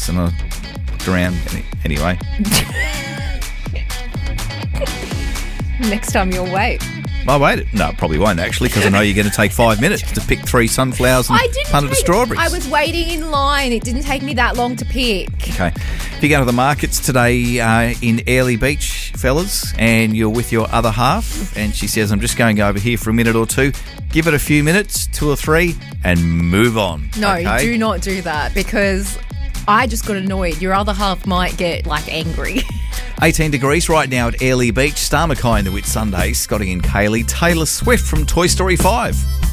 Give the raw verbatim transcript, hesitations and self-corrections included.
and I looked around. Any- Anyway. Next time you'll wait. I waited. No, probably won't actually, because I know you're going to take five minutes to pick three sunflowers and I didn't punnet of take- strawberries. I was waiting in line. It didn't take me that long to pick. Okay. If you go to the markets today uh, in Airlie Beach, fellas, and you're with your other half, and she says, I'm just going over here for a minute or two, give it a few minutes, two or three, and move on. No, okay? do not do that, because I just got annoyed. Your other half might get, like, angry. eighteen degrees right now at Airlie Beach. Star Mackay in the Whit Sunday. Scotty and Kaylee. Taylor Swift from Toy Story five.